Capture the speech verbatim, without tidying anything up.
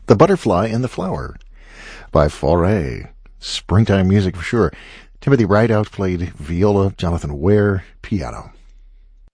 The Butterfly and the Flower by Fauré. Springtime music for sure. Timothy Rideout played viola, Jonathan Ware, piano.